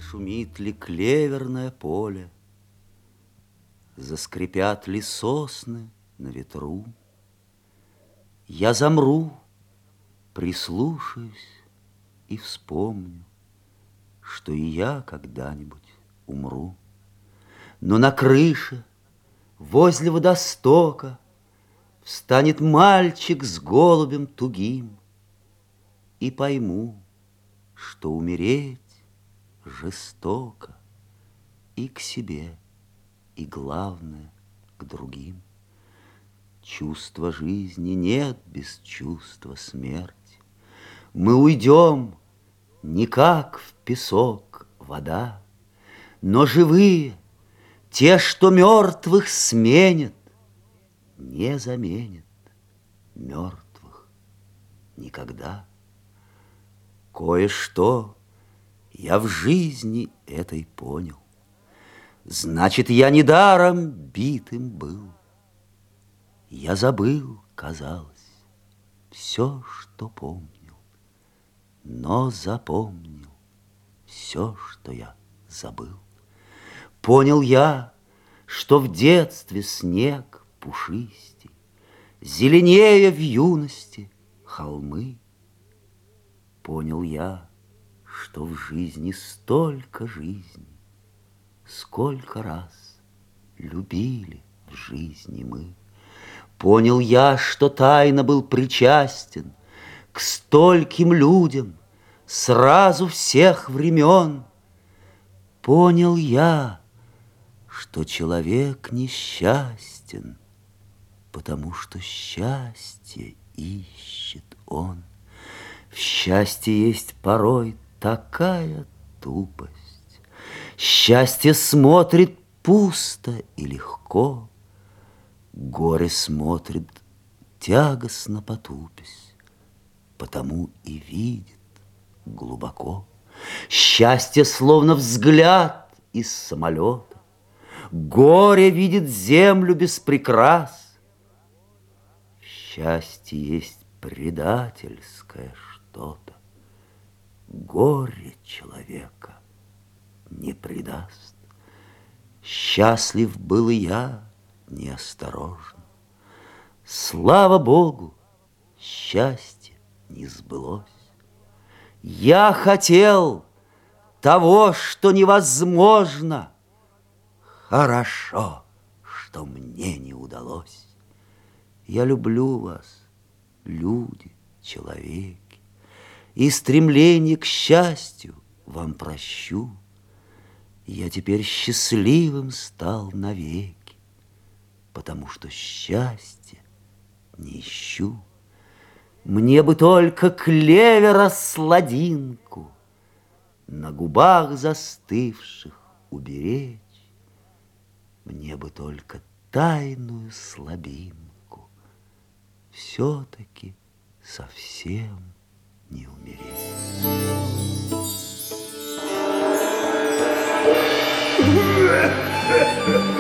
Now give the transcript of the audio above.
Зашумит ли клеверное поле, заскрипят ли сосны на ветру, я замру, прислушаюсь и вспомню, что и я когда-нибудь умру. Но на крыше, возле водостока, встанет мальчик с голубем тугим, и пойму, что умереть жестоко и к себе, и, главное, к другим. Чувства жизни нет без чувства смерти. Мы уйдем не как в песок вода, но живые, те, что мертвых сменят, не заменят мертвых никогда. Кое-что я в жизни этой понял. Значит, я недаром битым был. Я забыл, казалось, все, что помнил, но запомнил все, что я забыл. Понял я, что в детстве снег пушистей, зеленее в юности холмы. Понял я, что в жизни столько жизней, сколько раз любили в жизни мы. Понял я, что тайно был причастен к стольким людям сразу всех времен. Понял я, что человек несчастен, потому что счастье ищет он. В счастье есть порой такая тупость. Счастье смотрит пусто и легко, горе смотрит тягостно потупясь, потому и видит глубоко. Счастье словно взгляд из самолета, горе видит землю без прикрас. Счастье есть предательское что-то, горе человека не предаст. Счастлив был и я неосторожно. Слава Богу, счастье не сбылось. Я хотел того, что невозможно. Хорошо, что мне не удалось. Я люблю вас, люди, человеки, и стремление к счастью вам прощу. Я теперь счастливым стал навеки, потому что счастья не ищу. Мне бы только клевера сладинку на губах застывших уберечь. Мне бы только тайную слабинку все-таки совсем не умереть.